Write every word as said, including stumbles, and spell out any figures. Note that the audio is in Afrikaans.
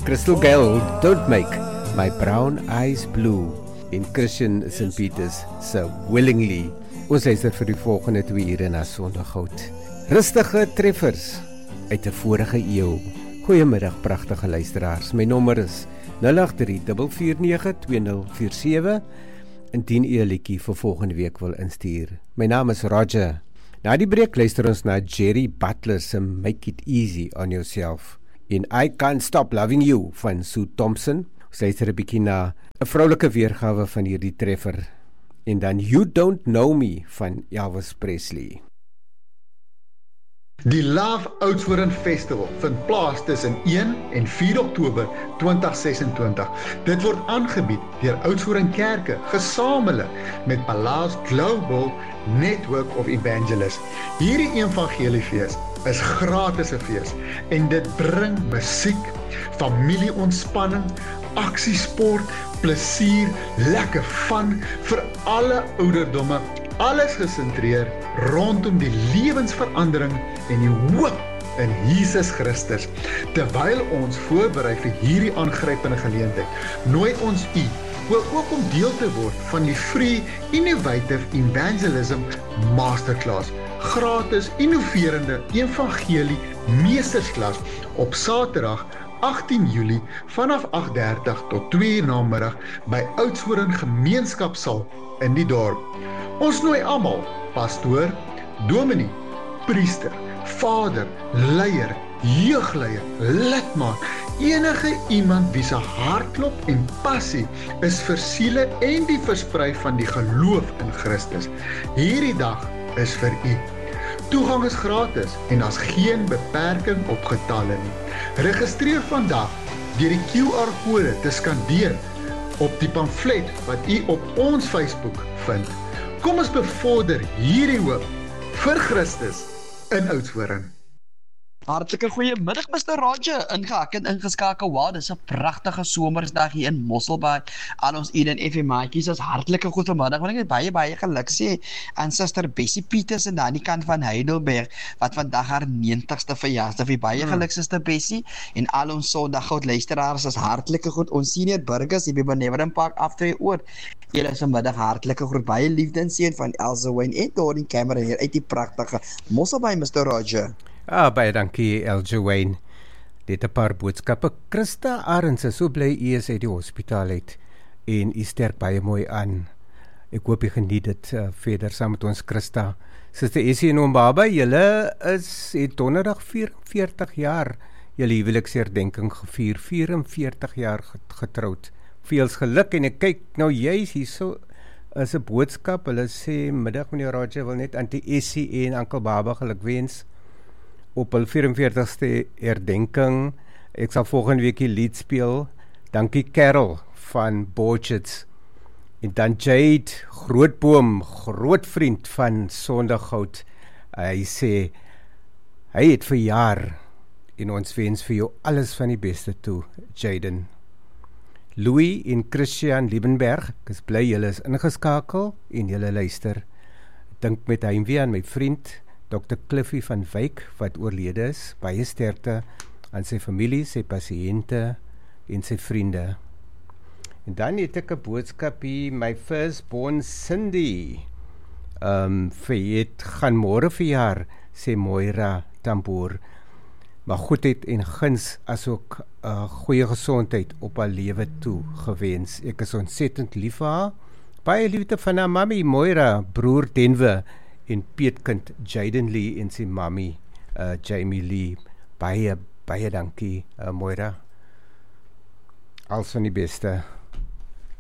Crystal Gale, Don't Make My Brown Eyes Blue in Christian Saint Peters se Willingly. Ons luister vir die volgende twee ure na Sondaggoud. Rustige treffers uit 'n vorige eeu. Goeiemiddag pragtige luisteraars. My nommer is nul agt drie vier vier nege twee nul vier sewe indien u 'n liedjie vir volgende week wil instuur. My naam is Roger. Na die breek luister ons na Jerry Butler se Make It Easy on Yourself in I Can't Stop Loving You van Sue Thompson. Ons luister 'n bietjie na 'n vroulike weergawe van hierdie treffer en dan You Don't Know Me van Elvis Presley. Die Love Oudtshoorn Festival vind plaas tussen een en vier Oktober twintig sesentwintig. Dit word aangebied deur Oudtshoorn Kerke gesamentlik met Palace Global Network of Evangelists. Hierdie evangeliefees is gratis 'n fees en dit bring musiek, familieontspanning, aksiesport, plesier, lekker fun vir alle ouderdomme. Alles gesentreer rondom die lewensverandering en die hoop in Jesus Christus. Terwyl ons voorberei vir hierdie aangrypende geleentheid, nooi ons u wil ook om deel te word van die Free Innovative Evangelism Masterclass, gratis innoverende evangelie meestersklas op Saterdag agtien Julie vanaf agt dertig tot twee uur namiddag by Oudtshoorn Gemeenskapsaal in die dorp. Ons nooi almal, pastoor, dominee, priester, vader, leier, jeugleier, lidmaat, enige iemand wie se hartklop en passie is vir siele en die versprei van die geloof in Christus. Hierdie dag is vir u. Toegang is gratis en daar's geen beperking op getalle nie. Registreer vandag deur die Q R-kode te skandeer op die pamflet wat u op ons Facebook vind. Kom ons bevorder hierdie hoop vir Christus in Oudtshoorn. Hartlike goeiemiddag mister Roger, ingehak en ingeskakel. Wow, dis 'n pragtige somersdag hier in Mosselbaai. Al ons Eden F M maatjies, is hartlike goed vanmiddag. Wil ek net baie baie geluk sê aan Suster Bessie Pieters aan die kant van Heidelberg wat vandag haar negentigste verjaarsdag het. Baie geluk Suster Bessie en al ons Sondaggoud luisteraars is hartlike goed. Ons senior burgers hier by Beneverden Park aftree oor. Julle is vanmiddag hartlike groet. Baie liefde en seën van Elsa Wayne en Doreen Cameron hier uit die pragtige Mosselbaai mister Roger. Ah, baie dankie, Elja Wayne. Dit 'n paar boodskappe. Christa Arends is so bly u is uit die hospitaal uit en u sterk baie mooi aan. Ek hoop jy geniet dit uh, verder saam met ons, Christa. Suster Essie en oom Baba, julle is het donderdag vierenveertig jaar julle huweliksherdenking gevier, vierenveertig jaar getroud. Veels geluk en ek kyk nou juis hierso is 'n boodskap. Hulle sê middag meneer Roger wil net Auntie Essie en Oom Baba gelukwens op hul vierenveertigste herdenking. Ek sal volgende week die lied speel. Dankie Carol van Borchets. En dan Jade Grootboom, groot vriend van Sondaggoud. Hy sê, hy het verjaar en ons wens vir jou alles van die beste toe, Jaden. Louis en Christian Liebenberg, ek is bly julle is ingeskakel en julle luister. Dink met heimwee aan my vriend, dokter Cliffy van Wyk, wat oorlede is, baie sterkte aan sy familie, sy pasiënte en sy vriende. En dan het ek 'n boodskap hier, my firstborn Cindy, um, vir het gaan môre verjaar, sê Moira Tamboer, maar goedheid en guns, as ook uh, goeie gesondheid op haar lewe toe gewens. Ek is ontsettend lief vir haar, baie liefde van haar mami Moira, broer Denver, en peetkind Jaden Lee en sy mami uh, Jamie Lee. Baie, baie dankie uh, Moira. Als van die beste.